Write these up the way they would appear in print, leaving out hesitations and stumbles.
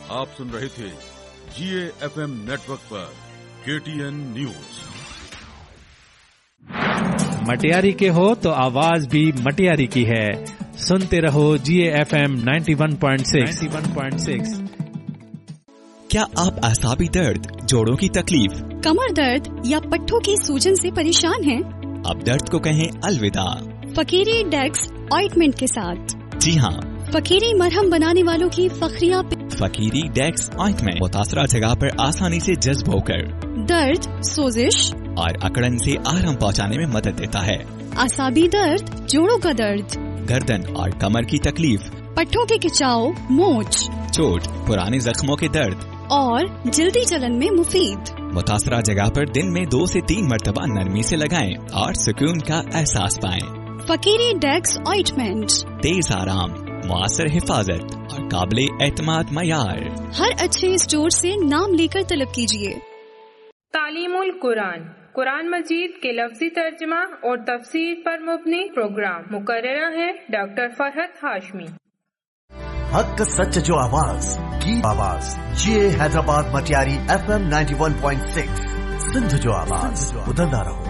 आप सुन रहे थे GAFM नेटवर्क पर KTN न्यूज। मटियारी के हो तो आवाज भी मटियारी की है। सुनते रहो GAFM 91.6। क्या आप असाबी दर्द, जोड़ों की तकलीफ, कमर दर्द या पट्टों की सूजन से परेशान हैं? अब दर्द को कहें अलविदा फकीरी डेक्स ऑइंटमेंट के साथ। जी हाँ, फकीरी मरहम बनाने वालों की फखरिया फकीरी डेक्स ऑइंटमेंट मुतासरा जगह पर आसानी से जज्ब होकर दर्द, सोजिश और अकड़न से आराम पहुंचाने में मदद देता है। असाबी दर्द, जोड़ों का दर्द, गर्दन और कमर की तकलीफ, पट्टों के खिंचाव, मोच, चोट, पुराने जख्मों के दर्द और जल्दी जलन में मुफीद। मुतासरा जगह पर दिन में 2 से 3 मरतबा नरमी से लगाएं और सुकून का एहसास पाएं। फकीरी डेक्स ऑइंटमेंट, तेज आराम, मुआसर हिफाजत और काबिले एतमाद मयार। हर अच्छे स्टोर से नाम लेकर तलब कीजिए। तालीमुल कुरान, कुरान मजीद के लफ्जी तर्जमा और तफसीर पर मुबनी प्रोग्राम। मुकर्ररा है डॉक्टर फरहत हाशमी। हक सच जो आवाज की आवाज GA हैदराबाद मटियारी FM 91.6 सिंध जो आवाज उदंदा रहो।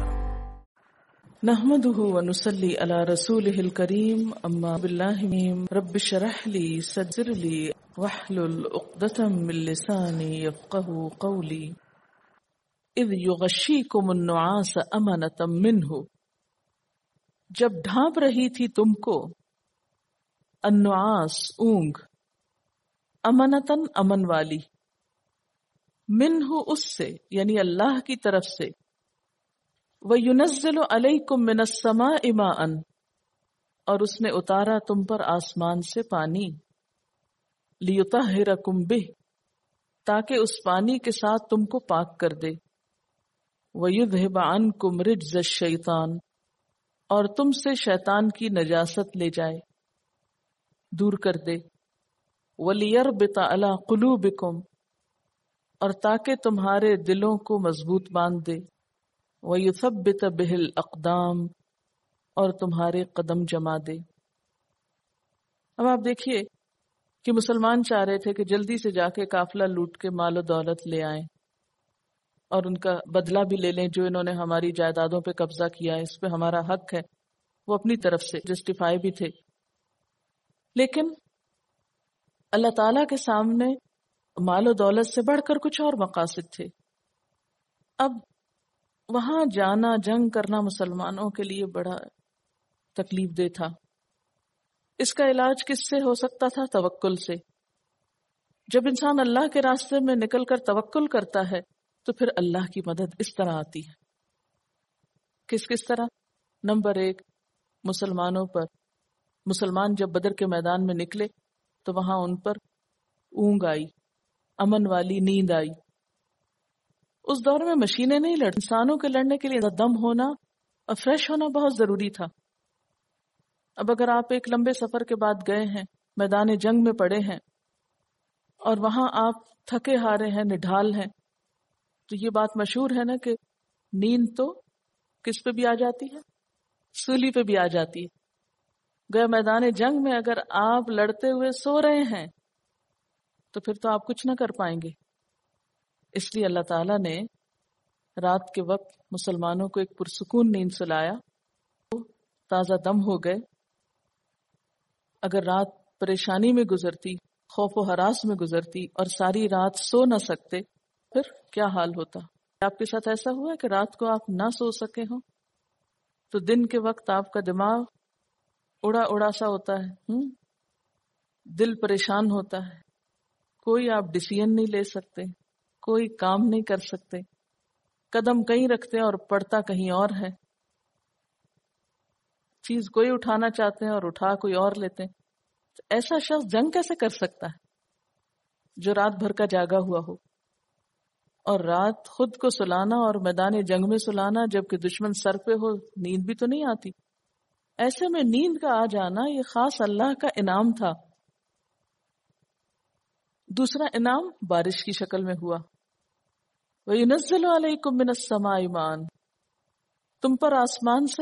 नहमदुहु व नुसल्ली अला रसूलिहिल करीम अम्मा बिल्लाहि मीम रब्बि शरह ली सद्रली वहलुल उक़दतम मिन लिसानी यफ़क़हू क़ौली इज़ युग़श्शीकुमुन नुआस अमनतम मिन्हु। जब ढांप रही थी तुमको अन्नुआस ऊंग, अमनतन अमन वाली, मिन्हु उससे यानी अल्लाह की तरफ से, व युनज़्ज़िलु अलैकुम मिनस समाइ माअन और उसने उतारा तुम पर आसमान से पानी, लियुतहिरकुम बिह ताकि उस पानी के साथ तुमको पाक कर दे, व युज़हिब अन्कुम रिज्ज़ शैतान और तुमसे शैतान की नजासत ले जाए, दूर कर दे, वलियरबित अला कुलूबिकुम और ताकि तुम्हारे दिलों को मजबूत बांध दे, वयुथब्बित बिहिल अक़दाम और तुम्हारे कदम जमा दे। अब आप देखिए कि मुसलमान चाह रहे थे कि जल्दी से जाके काफिला लूट के मालो दौलत ले आएं और उनका बदला भी ले लें जो इन्होंने हमारी जायदादों पे कब्जा किया है, इस पे हमारा हक है। वो अपनी तरफ से जस्टिफाई भी थे, लेकिन अल्लाह ताला के सामने मालो दौलत से बढ़कर कुछ और मकासद थे। अब वहां जाना, जंग करना मुसलमानों के लिए बड़ा तकलीफ दे था। इसका इलाज किससे हो सकता था? तवक्कुल से। जब इंसान अल्लाह के रास्ते में निकलकर तवक्कुल करता है तो फिर अल्लाह की मदद इस तरह आती है। किस किस तरह? नंबर 1, मुसलमानों पर। मुसलमान जब बदर के मैदान में निकले तो वहां उन पर ऊंग आई, अमन वाली नींद आई। उस दौर में मशीनें नहीं लड़, इंसानों के लड़ने के लिए दम होना और फ्रेश होना बहुत जरूरी था। अब अगर आप एक लंबे सफर के बाद गए हैं, मैदान जंग में पड़े हैं और वहां आप थके हारे हैं, निढाल हैं, तो ये बात मशहूर है ना कि नींद तो किस पे भी आ जाती है, सूली पे भी आ जाती है। गए मैदान जंग में अगर आप लड़ते हुए सो रहे हैं तो फिर तो आप कुछ ना कर पाएंगे। इसलिए अल्लाह ताला ने रात के वक्त मुसलमानों को एक पुरसुकून नींद सुलाया, तो ताजा दम हो गए। अगर रात परेशानी में गुजरती, खौफ व हरास में गुजरती और सारी रात सो न सकते, फिर क्या हाल होता। आपके साथ ऐसा हुआ कि रात को आप ना सो सके हो तो दिन के वक्त आपका दिमाग उड़ा उड़ा सा होता है, दिल परेशान होता है, कोई आप डिसीजन नहीं ले सकते, कोई काम नहीं कर सकते, कदम कहीं रखते हैं और पड़ता कहीं और है, चीज कोई उठाना चाहते हैं और उठा कोई और लेते हैं। तो ऐसा शख्स जंग कैसे कर सकता है जो रात भर का जागा हुआ हो? और रात खुद को सुलाना और मैदान जंग में सुलाना जबकि दुश्मन सर पे हो, नींद भी तो नहीं आती। ऐसे में नींद का आ जाना ये खास अल्लाह का इनाम था। दूसरा इनाम बारिश की शक्ल में हुआ। वयुनज़्ज़िलु अलैकुम मिनस समाइ माअन, तुम पर आसमान से